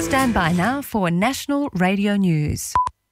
Stand by now for National Radio News.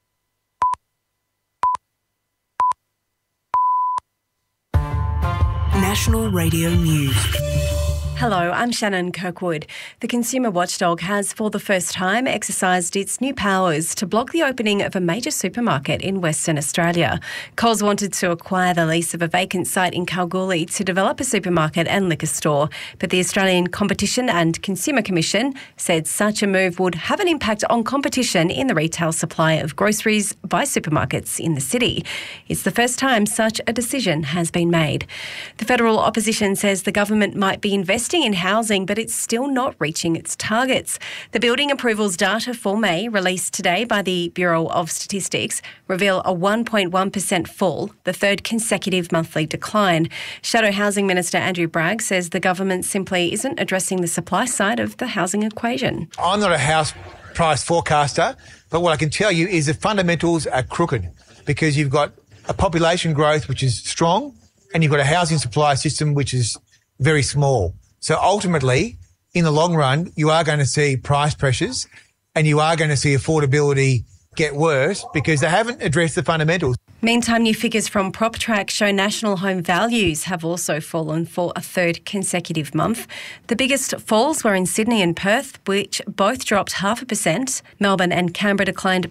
National Radio News. Hello, I'm Shannon Kirkwood. The Consumer Watchdog has, for the first time, exercised its new powers to block the opening of a major supermarket in Western Australia. Coles wanted to acquire the lease of a vacant site in Kalgoorlie to develop a supermarket and liquor store, but the Australian Competition and Consumer Commission said such a move would have an impact on competition in the retail supply of groceries by supermarkets in the city. It's the first time such a decision has been made. The federal opposition says the government might be investing in housing, but it's still not reaching its targets. The building approvals data for May, released today by the Bureau of Statistics, reveal a 1.1% fall, the third consecutive monthly decline. Shadow Housing Minister Andrew Bragg says the government simply isn't addressing the supply side of the housing equation. I'm not a house price forecaster, but what I can tell you is the fundamentals are crooked because you've got a population growth which is strong and you've got a housing supply system which is very small. So ultimately, in the long run, you are going to see price pressures and you are going to see affordability get worse because they haven't addressed the fundamentals. Meantime, new figures from PropTrack show national home values have also fallen for a third consecutive month. The biggest falls were in Sydney and Perth, which both dropped 0.5%. Melbourne and Canberra declined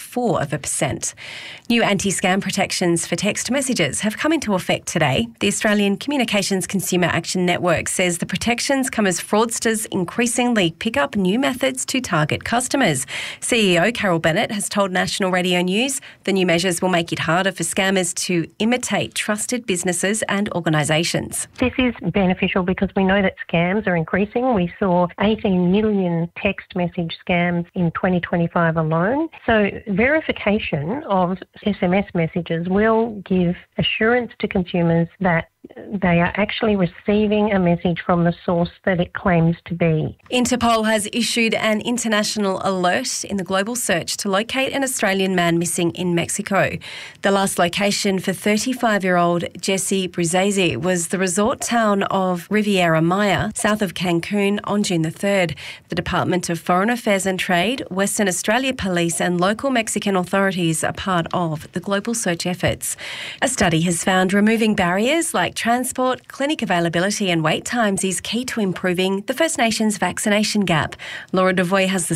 0.4%. New anti-scam protections for text messages have come into effect today. The Australian Communications Consumer Action Network says the protections come as fraudsters increasingly pick up new methods to target customers. CEO Carol Bennett has told National Radio News the new measures will make it harder for scammers to imitate trusted businesses and organisations. This is beneficial because we know that scams are increasing. We saw 18 million text message scams in 2025 alone. So verification of SMS messages will give assurance to consumers that they are actually receiving a message from the source that it claims to be. Interpol has issued an international alert in the global search to locate an Australian man missing in Mexico. The last location for 35-year-old Jesse Bruzzese was the resort town of Riviera Maya, south of Cancun, on June the 3rd. The Department of Foreign Affairs and Trade, Western Australia Police and local Mexican authorities are part of the global search efforts. A study has found removing barriers like transport, clinic availability and wait times is key to improving the First Nations vaccination gap. Laura Devoy has the